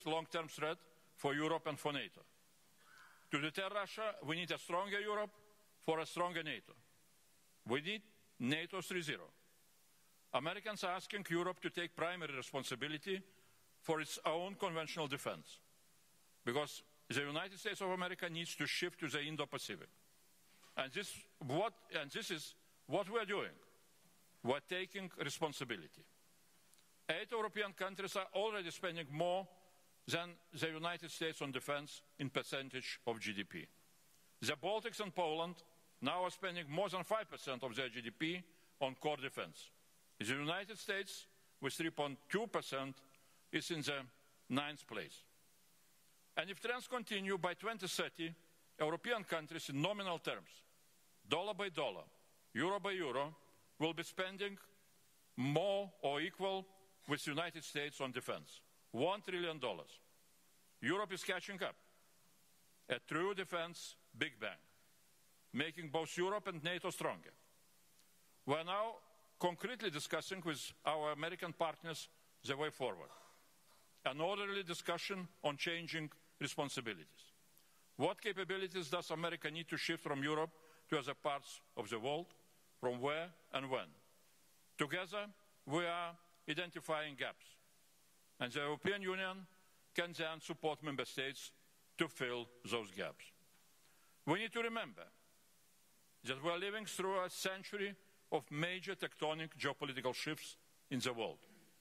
long-term threat for Europe and for NATO. To deter Russia, we need a stronger Europe for a stronger NATO. We need NATO 3.0. Americans are asking Europe to take primary responsibility for its own conventional defense, because the United States of America needs to shift to the Indo-Pacific. And this is what we are doing. We are taking responsibility. 8 European countries are already spending more than the United States on defense in percentage of GDP. The Baltics and Poland now are spending more than 5% of their GDP on core defense. The United States, with 3.2%, is in the 9th place. And if trends continue, by 2030, European countries in nominal terms, dollar by dollar, euro by euro, will be spending more or equal with the United States on defense. $1 trillion. Europe is catching up. A true defense big bang, making both Europe and NATO stronger. We are now concretely discussing with our American partners the way forward. An orderly discussion on changing responsibilities. What capabilities does America need to shift from Europe to other parts of the world? From where and when? Together, we are identifying gaps. And the European Union can then support member states to fill those gaps. We need to remember that we are living through a century of major tectonic geopolitical shifts in the world.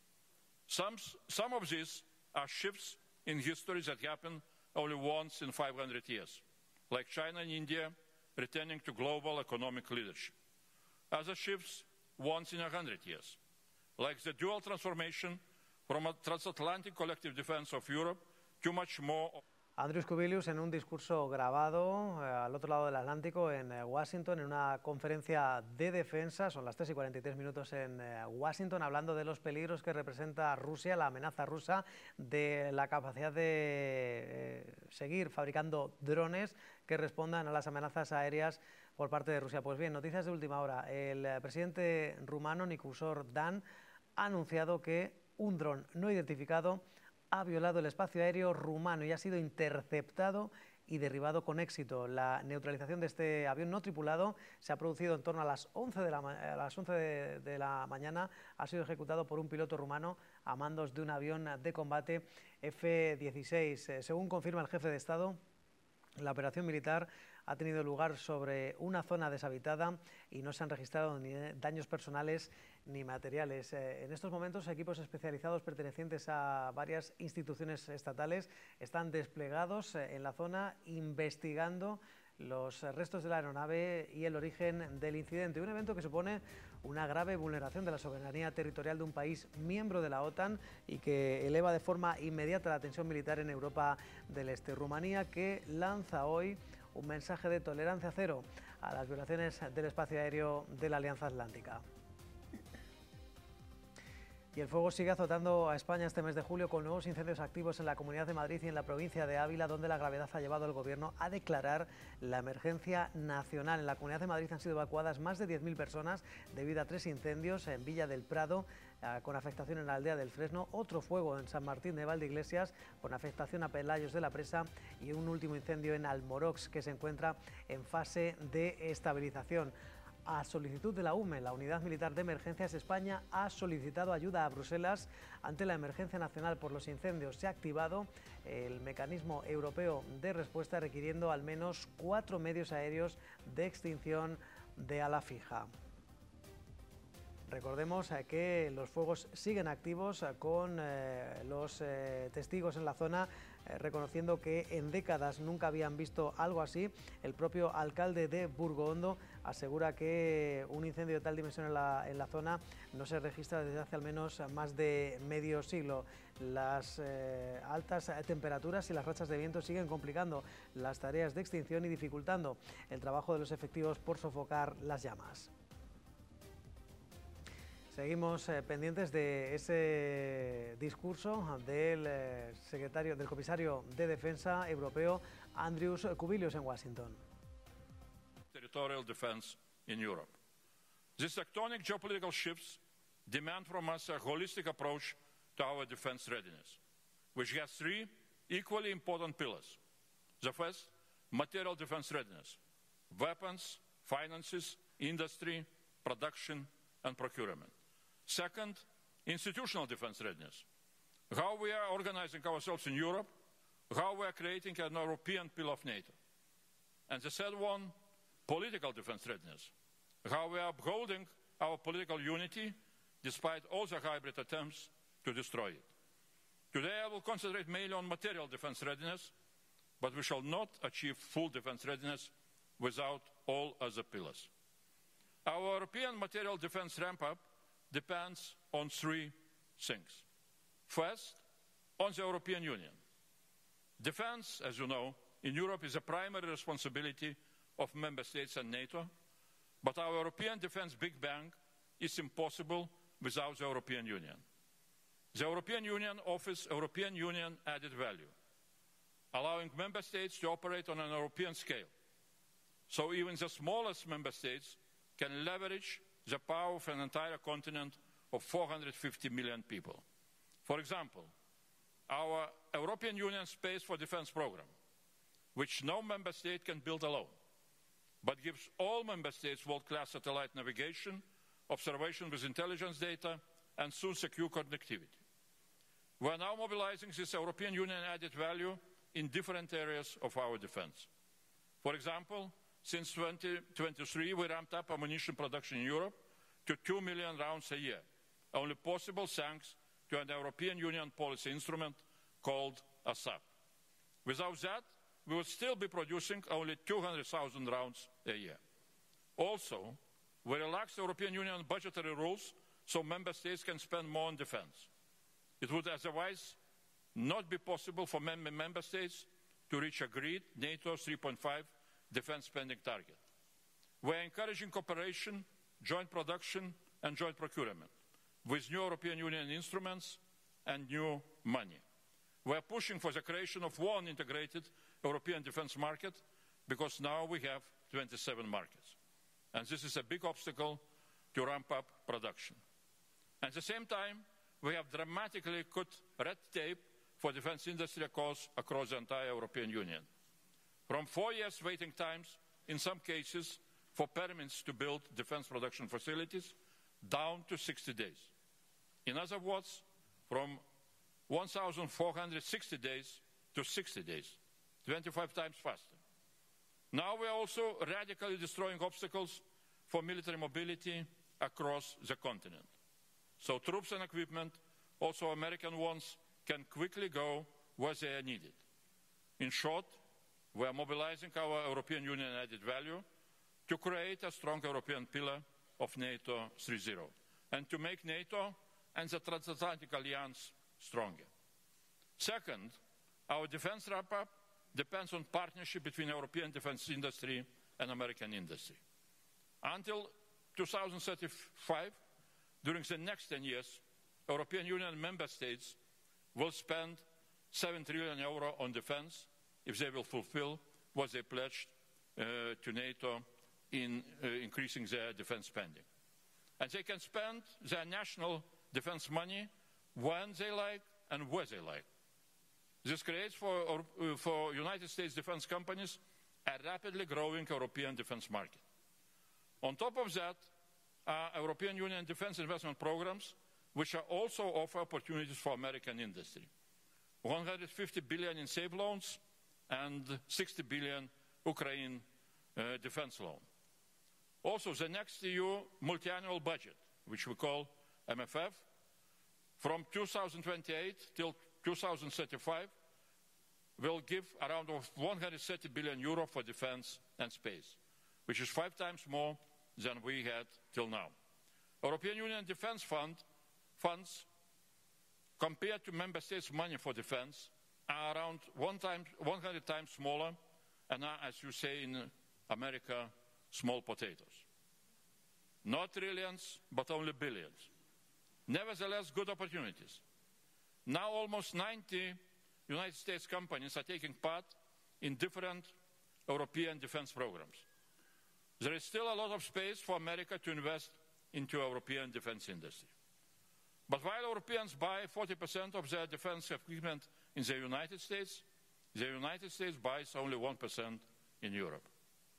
Some of these are shifts in history that happen only once in 500 years, like China and India returning to global economic leadership. Other shifts once in 100 years, like the dual transformation from a transatlantic collective defense of Europe to much more. Andrius Kubilius en un discurso grabado al otro lado del Atlántico en Washington, en una conferencia de defensa, son las 3:43 en Washington, hablando de los peligros que representa Rusia, la amenaza rusa, de la capacidad de seguir fabricando drones que respondan a las amenazas aéreas por parte de Rusia. Pues bien, noticias de última hora. El presidente rumano, Nicusor Dan, ha anunciado que un dron no identificado ha violado el espacio aéreo rumano y ha sido interceptado y derribado con éxito. La neutralización de este avión no tripulado se ha producido en torno a las 11 de la mañana. Ha sido ejecutado por un piloto rumano a mandos de un avión de combate F-16. Según confirma el jefe de Estado, la operación militar ha tenido lugar sobre una zona deshabitada y no se han registrado ni daños personales ni materiales. En estos momentos, equipos especializados pertenecientes a varias instituciones estatales están desplegados en la zona investigando los restos de la aeronave y el origen del incidente. Un evento que supone una grave vulneración de la soberanía territorial de un país miembro de la OTAN y que eleva de forma inmediata la tensión militar en Europa del Este. Rumanía, que lanza hoy un mensaje de tolerancia cero a las violaciones del espacio aéreo de la Alianza Atlántica. Y el fuego sigue azotando a España este mes de julio con nuevos incendios activos en la Comunidad de Madrid y en la provincia de Ávila, donde la gravedad ha llevado al Gobierno a declarar la emergencia nacional. En la Comunidad de Madrid han sido evacuadas más de 10.000 personas debido a 3 incendios en Villa del Prado, con afectación en la aldea del Fresno, otro fuego en San Martín de Valdeiglesias con afectación a Pelayos de la Presa y un último incendio en Almorox, que se encuentra en fase de estabilización. A solicitud de la UME, la Unidad Militar de Emergencias, España ha solicitado ayuda a Bruselas ante la emergencia nacional por los incendios. Se ha activado el mecanismo europeo de respuesta, requiriendo al menos 4 medios aéreos de extinción de ala fija. Recordemos que los fuegos siguen activos, con los testigos en la zona reconociendo que en décadas nunca habían visto algo así. El propio alcalde de Burgondo asegura que un incendio de tal dimensión en la zona no se registra desde hace al menos más de medio siglo. Las altas temperaturas y las rachas de viento siguen complicando las tareas de extinción y dificultando el trabajo de los efectivos por sofocar las llamas. Seguimos pendientes de ese discurso del comisario de Defensa europeo, Andrius Kubilius, en Washington. Territorial defense in Europe. These tectonic geopolitical shifts demand from us a holistic approach to our defense readiness. which has three equally important pillars. The first, material defense readiness: weapons, finances, industry, production, and procurement. Second, institutional defense readiness: how we are organizing ourselves in Europe, how we are creating an European pillar of NATO. And the third one, political defense readiness: how we are upholding our political unity despite all the hybrid attempts to destroy it. Today I will concentrate mainly on material defense readiness, but we shall not achieve full defense readiness without all other pillars. Our European material defense ramp-up depends on three things. First, on the European Union. Defense, as you know, in Europe is a primary responsibility of member states and NATO, but our European defense Big Bang is impossible without the European Union. The European Union offers European Union added value, allowing member states to operate on an European scale. So even the smallest member states can leverage the power of an entire continent of 450 million people. For example, our European Union Space for Defense program, which no member state can build alone, but gives all member states world-class satellite navigation, observation with intelligence data, and soon secure connectivity. We are now mobilizing this European Union added value in different areas of our defense. For example, since 2023, we ramped up ammunition production in Europe to 2 million rounds a year, only possible thanks to an European Union policy instrument called ASAP. Without that, we would still be producing only 200,000 rounds a year. Also, we relaxed European Union budgetary rules so member states can spend more on defense. It would otherwise not be possible for member states to reach agreed NATO 3.5 defense spending target. We are encouraging cooperation, joint production, and joint procurement with new European Union instruments and new money. We are pushing for the creation of one integrated European defense market because now we have 27 markets. And this is a big obstacle to ramp up production. At the same time, we have dramatically cut red tape for defense industry across the entire European Union. From 4 years waiting times, in some cases, for permits to build defense production facilities, down to 60 days. In other words, from 1,460 days to 60 days, 25 times faster. Now we are also radically destroying obstacles for military mobility across the continent. So troops and equipment, also American ones, can quickly go where they are needed. In short, we are mobilizing our European Union added value to create a strong European pillar of NATO 3.0 and to make NATO and the transatlantic alliance stronger. Second, our defense ramp-up depends on partnership between European defense industry and American industry. Until 2035, during the next 10 years, European Union member states will spend €7 trillion on defense if they will fulfill what they pledged to NATO in increasing their defense spending. And they can spend their national defense money when they like and where they like. This creates for United States defense companies a rapidly growing European defense market. On top of that, European Union defense investment programs, which are also offer opportunities for American industry. 150 billion in SAVE loans and 60 billion Ukraine defense loan. Also, the next EU multi-annual budget, which we call MFF, from 2028 till 2035, will give around 130 billion euro for defense and space, which is 5 times more than we had till now. European Union defense funds, compared to member states' money for defense, are around 100 times smaller and are, as you say in America, small potatoes. Not trillions, but only billions. Nevertheless, good opportunities. Now almost 90 United States companies are taking part in different European defense programs. There is still a lot of space for America to invest into European defense industry. But while Europeans buy 40% of their defense equipment in the United States buys only 1% in Europe.